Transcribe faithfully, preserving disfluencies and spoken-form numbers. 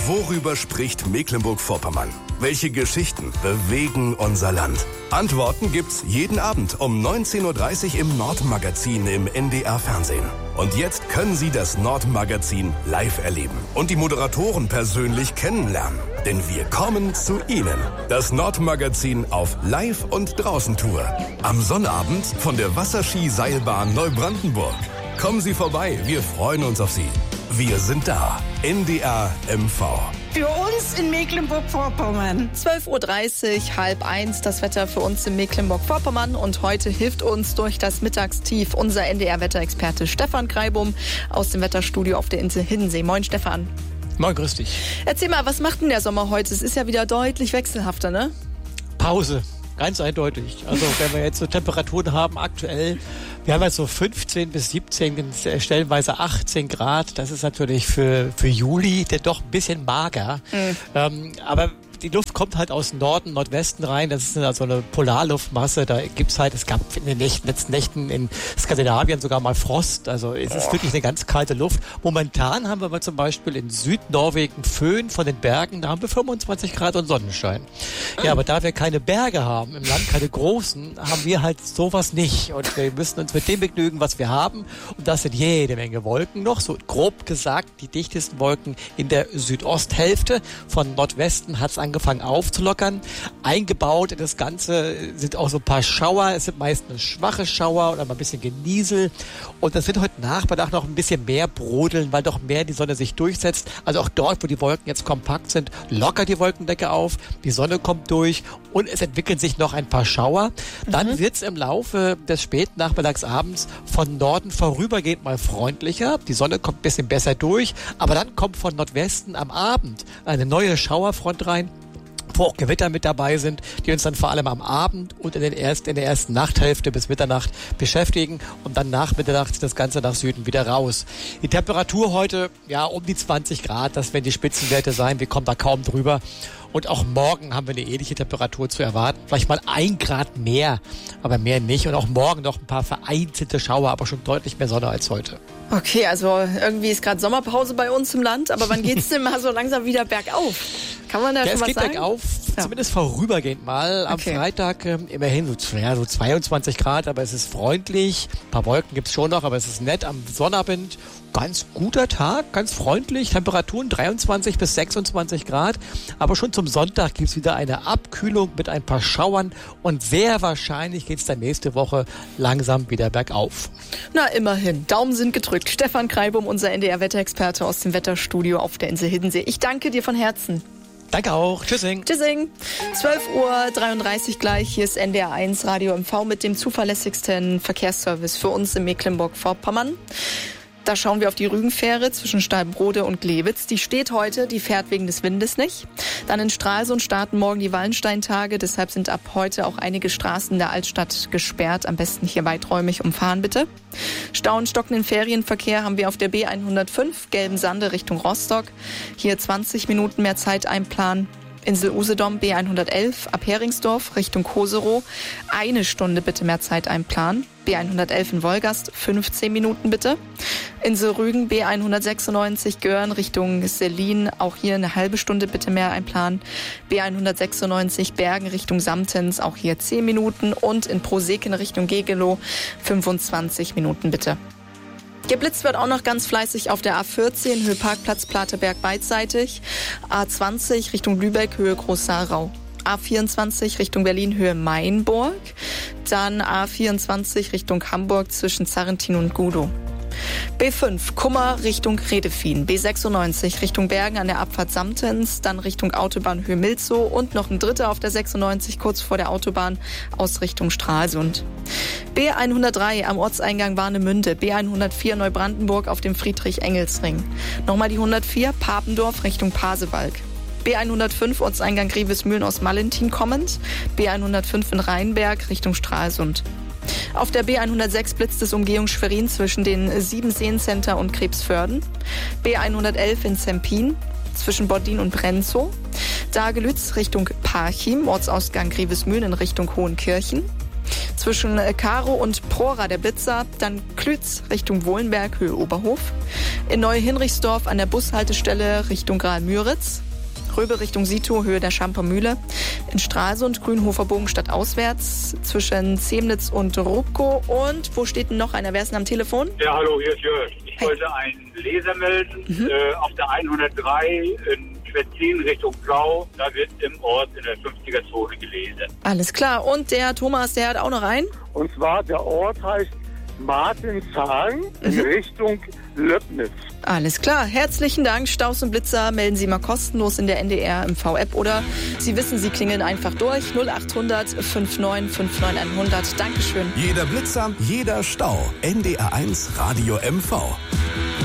Worüber spricht Mecklenburg-Vorpommern? Welche Geschichten bewegen unser Land? Antworten gibt's jeden Abend um neunzehn Uhr dreißig im Nordmagazin im N D R-Fernsehen. Und jetzt können Sie das Nordmagazin live erleben und die Moderatoren persönlich kennenlernen. Denn wir kommen zu Ihnen. Das Nordmagazin auf Live- und Draußen-Tour. Am Sonnabend von der Wasserski-Seilbahn Neubrandenburg. Kommen Sie vorbei, wir freuen uns auf Sie. Wir sind da. N D R M V. Für uns in Mecklenburg-Vorpommern. zwölf Uhr dreißig, halb eins, das Wetter für uns in Mecklenburg-Vorpommern. Und heute hilft uns durch das Mittagstief unser N D R-Wetterexperte Stefan Kreibum aus dem Wetterstudio auf der Insel Hiddensee. Moin, Stefan. Moin, grüß dich. Erzähl mal, was macht denn der Sommer heute? Es ist ja wieder deutlich wechselhafter, ne? Pause. Ganz eindeutig. Also wenn wir jetzt so Temperaturen haben aktuell, wir haben jetzt so fünfzehn bis siebzehn, stellenweise achtzehn Grad. Das ist natürlich für, für Juli der doch ein bisschen mager. Mhm. Ähm, aber die Luft kommt halt aus Norden, Nordwesten rein. Das ist also eine Polarluftmasse. Da gibt's halt, es gab in den Nächten, letzten Nächten in Skandinavien sogar mal Frost. Also es ist wirklich eine ganz kalte Luft. Momentan haben wir aber zum Beispiel in Südnorwegen Föhn von den Bergen. Da haben wir fünfundzwanzig Grad und Sonnenschein. Ja, aber da wir keine Berge haben, im Land keine großen, haben wir halt sowas nicht. Und wir müssen uns mit dem begnügen, was wir haben. Und das sind jede Menge Wolken noch. So grob gesagt, die dichtesten Wolken in der Südosthälfte. Von Nordwesten hat's angefangen aufzulockern. Eingebaut in das Ganze sind auch so ein paar Schauer. Es sind meist eine schwache Schauer oder mal ein bisschen Geniesel. Und das wird heute Nachmittag noch ein bisschen mehr brodeln, weil doch mehr die Sonne sich durchsetzt. Also auch dort, wo die Wolken jetzt kompakt sind, lockert die Wolkendecke auf. Die Sonne kommt durch und es entwickeln sich noch ein paar Schauer. Dann mhm. wird es im Laufe des späten Nachmittags abends von Norden vorübergehend mal freundlicher. Die Sonne kommt ein bisschen besser durch. Aber dann kommt von Nordwesten am Abend eine neue Schauerfront rein, wo auch Gewitter mit dabei sind, die uns dann vor allem am Abend und in, den erst, in der ersten Nachthälfte bis Mitternacht beschäftigen und dann nach Mitternacht das Ganze nach Süden wieder raus. Die Temperatur heute, ja, um die zwanzig Grad, das werden die Spitzenwerte sein, wir kommen da kaum drüber. Und auch morgen haben wir eine ähnliche Temperatur zu erwarten. Vielleicht mal ein Grad mehr, aber mehr nicht. Und auch morgen noch ein paar vereinzelte Schauer, aber schon deutlich mehr Sonne als heute. Okay, also irgendwie ist gerade Sommerpause bei uns im Land, aber wann geht's denn mal so langsam wieder bergauf? Kann man da ja, schon was sagen? Es geht bergauf, ja. Zumindest vorübergehend mal. Am Okay. Freitag äh, immerhin so, ja, so zweiundzwanzig Grad, aber es ist freundlich. Ein paar Wolken gibt's schon noch, aber es ist nett. Am Sonnabend ganz guter Tag, ganz freundlich. Temperaturen dreiundzwanzig bis sechsundzwanzig Grad. Aber schon zum Sonntag gibt's wieder eine Abkühlung mit ein paar Schauern. Und sehr wahrscheinlich geht's dann nächste Woche langsam wieder bergauf. Na, immerhin. Daumen sind gedrückt. Stefan Kreibum, unser N D R-Wetterexperte aus dem Wetterstudio auf der Insel Hiddensee. Ich danke dir von Herzen. Danke auch. Tschüssing. Tschüssing. zwölf Uhr dreiunddreißig gleich. Hier ist N D R eins Radio M V mit dem zuverlässigsten Verkehrsservice für uns in Mecklenburg-Vorpommern. Da schauen wir auf die Rügenfähre zwischen Stallbrode und Glewitz. Die steht heute, die fährt wegen des Windes nicht. Dann in Stralsund starten morgen die Wallensteintage. Deshalb sind ab heute auch einige Straßen der Altstadt gesperrt. Am besten hier weiträumig umfahren, bitte. Stau und stockenden Ferienverkehr haben wir auf der B hundertfünf, Gelbensande Richtung Rostock. Hier zwanzig Minuten mehr Zeit einplanen. Insel Usedom B hundertelf, ab Heringsdorf Richtung Koserow. Eine Stunde bitte mehr Zeit einplanen. B hundertelf in Wolgast, fünfzehn Minuten bitte. Insel Rügen B hundertsechsundneunzig Görn Richtung Selin, auch hier eine halbe Stunde bitte mehr einplanen. B hundertsechsundneunzig Bergen Richtung Samtens, auch hier zehn Minuten. Und in Proseken Richtung Gegelow, fünfundzwanzig Minuten bitte. Geblitzt wird auch noch ganz fleißig auf der A vierzehn, Höhe Parkplatz Plateberg beidseitig. A zwanzig Richtung Lübeck, Höhe Groß-Sarau. A vierundzwanzig Richtung Berlin, Höhe Mainburg. Dann A vierundzwanzig Richtung Hamburg zwischen Zarrentin und Gudow. B fünf, Kummer Richtung Redefien. B sechsundneunzig Richtung Bergen an der Abfahrt Samtens, dann Richtung Autobahn Höhe Milzow und noch ein dritter auf der sechsundneunzig kurz vor der Autobahn aus Richtung Stralsund. B hundertdrei am Ortseingang Warnemünde, B hundertvier Neubrandenburg auf dem Friedrich-Engels-Ring. Nochmal die hundertvier Papendorf Richtung Pasewalk. B hundertfünf Ortseingang Grevesmühlen aus Malentin kommend, B hundertfünf in Rheinberg Richtung Stralsund. Auf der B hundertsechs blitzt es Umgehung Schwerin zwischen den Siebenseen-Center und Krebsförden. B hundertelf in Zempin zwischen Boddin und Brenzow. Dagelütz Richtung Parchim, Ortsausgang Grevesmühlen in Richtung Hohenkirchen. Zwischen Karo und Prora der Blitzer, dann Klütz Richtung Wohlenberg, Höhe Oberhof. In Neu-Hinrichsdorf an der Bushaltestelle Richtung Graal-Müritz. Röbe Richtung Sito, Höhe der Schamper-Mühle. In Stralsund, Grünhofer Bogen stadtauswärts zwischen Zemnitz und Rubko. Und wo steht denn noch einer? Wer ist denn am Telefon? Ja, hallo, hier ist Jörg. Ich hey. wollte einen Leser melden. Mhm. Äh, auf der hundertdrei in Schwetzin Richtung Plau. Da wird im Ort in der fünfziger-Zone gelesen. Alles klar. Und der Thomas, der hat auch noch einen? Und zwar, der Ort heißt Martinshagen in mhm. Richtung Löbnitz. Alles klar, herzlichen Dank. Staus und Blitzer melden Sie mal kostenlos in der N D R M V-App oder Sie wissen, Sie klingeln einfach durch. null achthundert neunundfünfzig neunundfünfzig hundert. Dankeschön. Jeder Blitzer, jeder Stau. N D R eins Radio M V.